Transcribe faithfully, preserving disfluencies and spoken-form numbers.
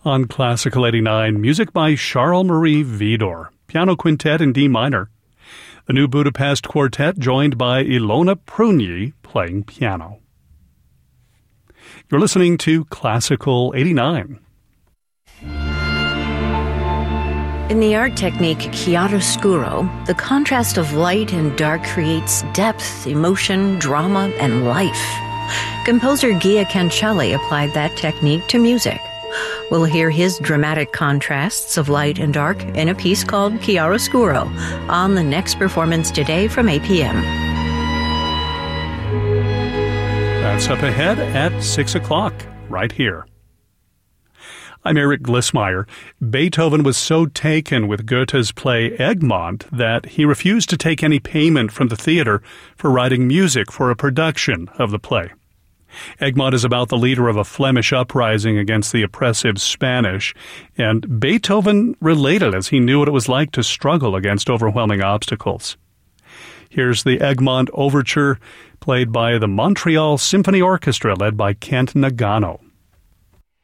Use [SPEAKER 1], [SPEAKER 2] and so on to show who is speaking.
[SPEAKER 1] On Classical eighty-nine, music by Charles-Marie Widor, piano quintet in D minor. The New Budapest Quartet joined by Ilona Prunyi playing piano. You're listening to Classical eighty-nine.
[SPEAKER 2] In the art technique chiaroscuro, the contrast of light and dark creates depth, emotion, drama, and life. Composer Gia Cancelli applied that technique to music. We'll hear his dramatic contrasts of light and dark in a piece called Chiaroscuro on the next performance today from eight p.m.
[SPEAKER 1] That's up ahead at six o'clock, right here. I'm Eric Glissmeyer. Beethoven was so taken with Goethe's play Egmont that he refused to take any payment from the theater for writing music for a production of the play. Egmont is about the leader of a Flemish uprising against the oppressive Spanish, and Beethoven related as he knew what it was like to struggle against overwhelming obstacles. Here's the Egmont Overture, played by the Montreal Symphony Orchestra, led by Kent Nagano.